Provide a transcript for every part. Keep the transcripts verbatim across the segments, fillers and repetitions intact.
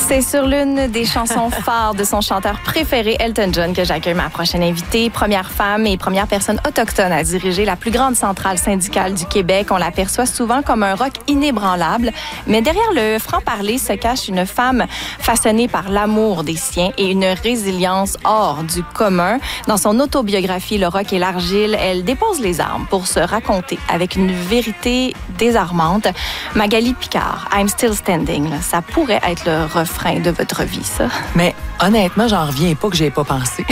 C'est sur l'une des chansons phares de son chanteur préféré, Elton John, que j'accueille ma prochaine invitée. Première femme et première personne autochtone à diriger la plus grande centrale syndicale du Québec. On l'aperçoit souvent comme un rock inébranlable. Mais derrière le franc-parler se cache une femme façonnée par l'amour des siens et une résilience hors du commun. Dans son autobiographie, Le rock et l'argile, elle dépose les armes pour se raconter avec une vérité désarmante. Magali Picard, I'm Still Standing, là, ça pourrait être le refrain de votre vie, ça. Mais honnêtement, j'en reviens pas que j'ai pas pensé.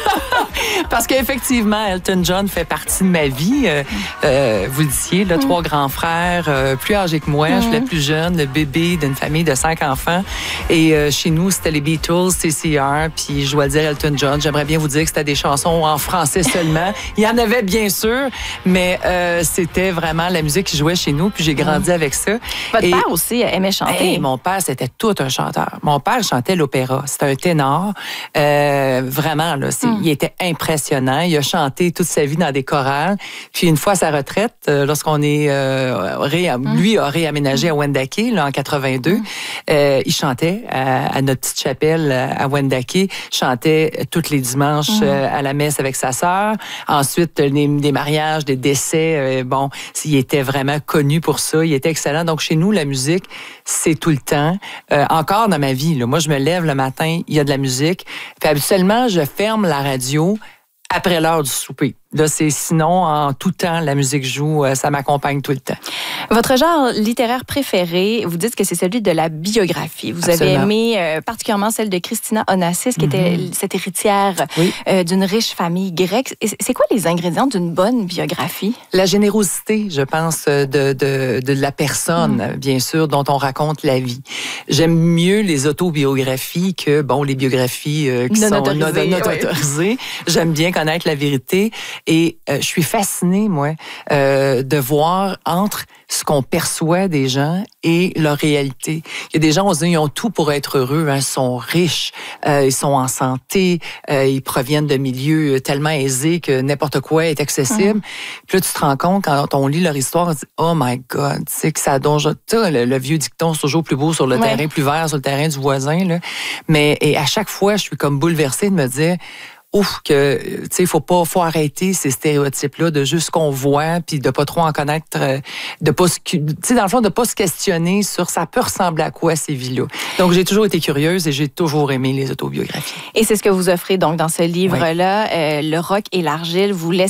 Parce qu'effectivement, Elton John fait partie de ma vie. Euh, euh, vous le disiez, là, mm. trois grands frères, euh, plus âgés que moi. Mm. Je suis la plus jeune, le bébé d'une famille de cinq enfants. Et euh, chez nous, c'était les Beatles, C C R, puis je dois dire Elton John. J'aimerais bien vous dire que c'était des chansons en français seulement. Il y en avait bien sûr, mais euh, c'était vraiment la musique qui jouait chez nous, puis j'ai grandi mm. avec ça. Votre Et, père aussi aimait chanter. Hey, mon père, c'était tout un chanteur. Mon père chantait l'opéra. C'était un ténor. Euh, vraiment, là, c'est, mm. il était impressionnant. Il a chanté toute sa vie dans des chorales. Puis une fois à sa retraite, euh, lorsqu'on est... Euh, ré, mm. Lui a réaménagé à Wendake, là, en quatre-vingt-deux. Mm. Euh, il chantait à, à notre petite chapelle à Wendake. Il chantait tous les dimanches mm. euh, à la messe avec sa sœur. Ensuite, des, des mariages, des décès. Euh, bon, il était vraiment connu pour ça. Il était excellent. Donc, chez nous, la musique, c'est tout le temps. Euh, encore dans ma vie, là, moi, je me lève le matin, il y a de la musique. Puis habituellement, je ferme la radio après l'heure du souper. Là, c'est sinon, en tout temps, la musique joue, ça m'accompagne tout le temps. Votre genre littéraire préféré, vous dites que c'est celui de la biographie. Vous Absolument. avez aimé euh, particulièrement celle de Christina Onassis, qui mm-hmm. était cette héritière oui. euh, d'une riche famille grecque. C'est quoi les ingrédients d'une bonne biographie? La générosité, je pense, de, de, de la personne, mm. bien sûr, dont on raconte la vie. J'aime mieux les autobiographies que, bon, les biographies euh, qui non sont autorisées. Non autorisées. Oui. J'aime bien connaître la vérité. Et euh, je suis fascinée, moi, euh, de voir entre ce qu'on perçoit des gens et leur réalité. Il y a des gens, on se dit, ils ont tout pour être heureux, hein, ils sont riches, euh, ils sont en santé, euh, ils proviennent de milieux tellement aisés que n'importe quoi est accessible. Mmh. Puis là, tu te rends compte, quand on lit leur histoire, on se dit, oh my God, tu sais que ça donge... Le, le vieux dicton, c'est toujours plus beau sur le ouais. terrain, plus vert sur le terrain du voisin, là. Mais et à chaque fois, je suis comme bouleversée de me dire... Ouf, que, tu sais, il faut pas, faut arrêter ces stéréotypes-là de juste ce qu'on voit, puis de pas trop en connaître, de pas se, tu sais, dans le fond, de pas se questionner sur ça peut ressembler à quoi ces vies-là. Donc, j'ai toujours été curieuse et j'ai toujours aimé les autobiographies. Et c'est ce que vous offrez donc dans ce livre-là, oui. euh, Le rock et l'argile. Vous laissez